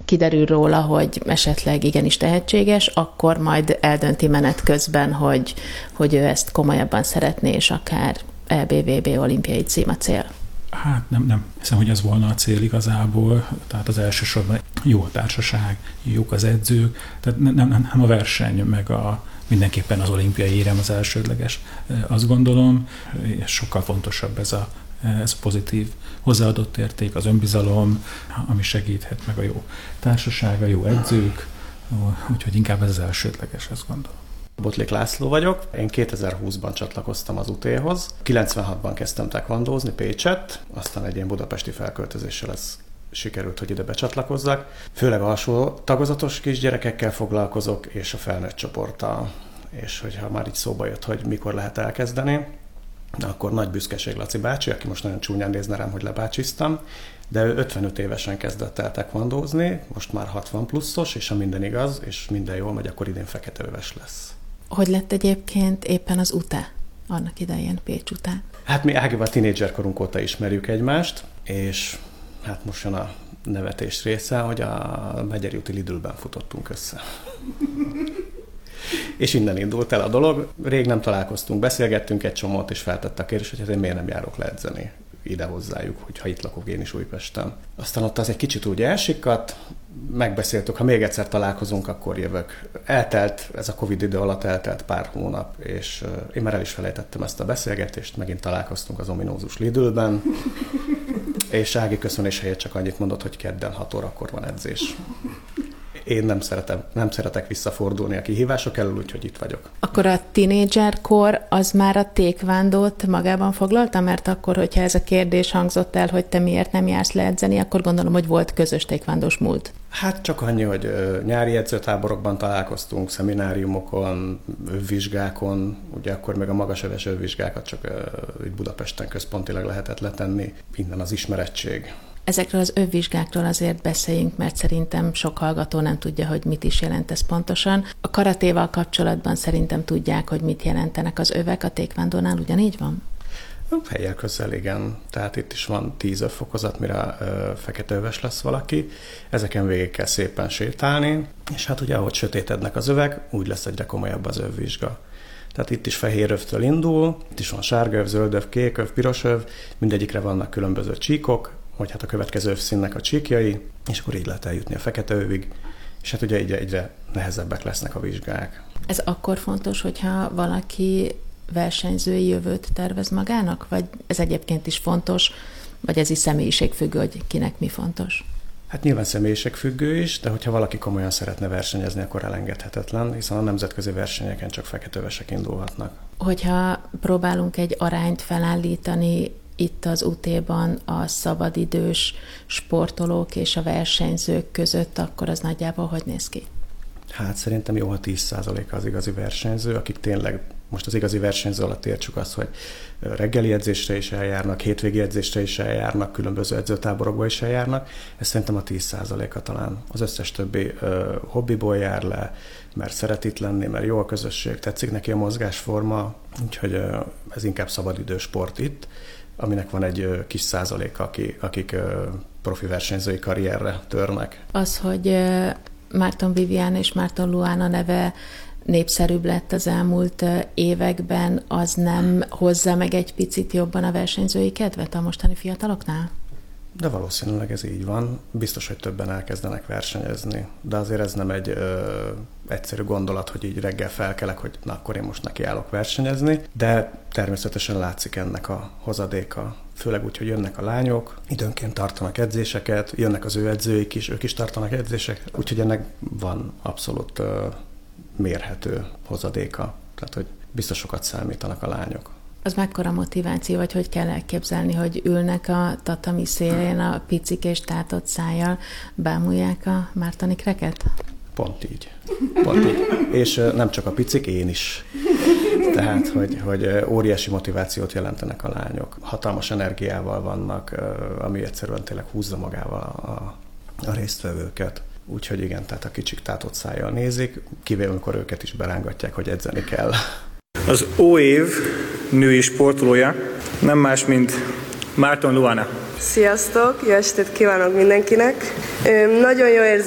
kiderül róla, hogy esetleg igenis tehetséges, akkor majd eldönti menet közben, hogy ő ezt komolyabban szeretné, és akár EB-VB olimpiai cím a cél. Hát nem hiszem, hogy ez volna a cél igazából, tehát az elsősorban jó a társaság, jók az edzők, tehát nem a verseny, meg mindenképpen az olimpiai érem az elsődleges, azt gondolom, és sokkal fontosabb ez a pozitív hozzáadott érték, az önbizalom, ami segíthet, meg a jó társaság, a jó edzők, úgyhogy inkább ez az elsődleges, azt gondolom. Botlik László vagyok. Én 2020-ban csatlakoztam az UT-hoz. 96-ban kezdtem taekwondózni Pécsett, aztán egy ilyen budapesti felköltözéssel sikerült, hogy ide becsatlakozzak. Főleg alsó tagozatos kisgyerekekkel foglalkozok, és a felnőtt csoporttal. És hogyha már így szóba jött, hogy mikor lehet elkezdeni, akkor nagy büszkeség Laci bácsi, aki most nagyon csúnyán nézne rám, hogy lebácsiztam, de ő 55 évesen kezdett el taekwondózni, most már 60 pluszos, és ha minden igaz, és minden jól megy, akkor idén feketeöves lesz. Hogy lett egyébként éppen az UTE annak idején, Pécs után? Hát mi Ágival tínédzserkorunk óta ismerjük egymást, és hát most jön a nevetés része, hogy a Megyeri úti Lidlben futottunk össze. És innen indult el a dolog. Rég nem találkoztunk, beszélgettünk egy csomót, és feltette a kérdést, hogy hát én miért nem járok leedzeni ide hozzájuk, hogyha itt lakok én is Újpesten. Aztán ott az egy kicsit úgy elsikadt, megbeszéltük, ha még egyszer találkozunk, akkor jövök. Eltelt, ez a Covid idő alatt eltelt pár hónap, és én már el is felejtettem ezt a beszélgetést, megint találkoztunk az ominózus Lidlben, és Ági köszönés helyett csak annyit mondott, hogy kedden 6 órakor van edzés. Én nem szeretek visszafordulni a kihívások elől, úgyhogy itt vagyok. Akkor a tínédzserkor az már a taekwondót magában foglalta? Mert akkor, hogyha ez a kérdés hangzott el, hogy te miért nem jársz leedzeni, akkor gondolom, hogy volt közös taekwondós múlt. Hát csak annyi, hogy nyári edzőtáborokban találkoztunk, szemináriumokon, övvizsgákon, ugye akkor még a magasöves övvizsgákat csak itt Budapesten központilag lehetett letenni, innen az ismerettség. Ezekről az övvizsgákról azért beszéljünk, mert szerintem sok hallgató nem tudja, hogy mit is jelent ez pontosan. A karatéval kapcsolatban szerintem tudják, hogy mit jelentenek az övek, a taekwondónál ugyanígy van? Helyek közel, igen. Tehát itt is van 10 övfokozat, mire feketeöves lesz valaki. Ezeken végig kell szépen sétálni, és hát ugye ahogy sötétednek az övek, úgy lesz egyre komolyabb az övvizsga. Tehát itt is fehér övtől indul, itt is van sárga öv, zöld öv, kék öv, piros öv, mindegyikre vannak különböző csíkok, vagy hát a következő övszínnek a csíkjai, és akkor így lehet eljutni a fekete övig, és hát ugye egyre nehezebbek lesznek a vizsgák. Ez akkor fontos, hogyha valaki versenyzői jövőt tervez magának? Vagy ez egyébként is fontos, vagy ez is személyiségfüggő, hogy kinek mi fontos? Hát nyilván személyiségfüggő is, de hogyha valaki komolyan szeretne versenyezni, akkor elengedhetetlen, hiszen a nemzetközi versenyeken csak feketeövesek indulhatnak. Hogyha próbálunk egy arányt felállítani itt az UT-ban a szabadidős sportolók és a versenyzők között, akkor az nagyjából hogy néz ki? Hát szerintem jó, ha 10%-a az igazi versenyző, akik tényleg, most az igazi versenyző alatt értsük azt, hogy reggeli edzésre is eljárnak, hétvégi edzésre is eljárnak, különböző edzőtáborokba is eljárnak. Ez szerintem a 10%-a talán. Az összes többi hobbiból jár le, mert szeret itt lenni, mert jó a közösség, tetszik neki a mozgásforma, úgyhogy ez inkább szabadidős sport itt, aminek van egy kis százaléka, akik profi versenyzői karrierre törnek. Az, hogy Márton Vivian és Márton Luana neve népszerűbb lett az elmúlt években, az nem hozza meg egy picit jobban a versenyzői kedvet a mostani fiataloknál? De valószínűleg ez így van. Biztos, hogy többen elkezdenek versenyezni. De azért ez nem egy egyszerű gondolat, hogy így reggel felkelek, hogy na akkor én most nekiállok versenyezni. De természetesen látszik ennek a hozadéka. Főleg úgy, hogy jönnek a lányok, időnként tartanak edzéseket, jönnek az ő edzőik is, ők is tartanak edzéseket. Úgyhogy ennek van abszolút mérhető hozadéka. Tehát, hogy biztos sokat számítanak a lányok. Az mekkora motiváció, vagy hogy kell elképzelni, hogy ülnek a tatami szélén a picik és tátott szájjal, bámulják a mártonikreket? Pont így. És nem csak a picik, én is. Tehát, hogy óriási motivációt jelentenek a lányok. Hatalmas energiával vannak, ami egyszerűen tényleg húzza magával a résztvevőket. Úgyhogy igen, tehát a kicsik tátott szájjal nézik, kivéve amikor őket is berángatják, hogy edzeni kell. Az óév női sportolója nem más, mint Márton Luana. Sziasztok, jó estét kívánok mindenkinek! Nagyon jó érzés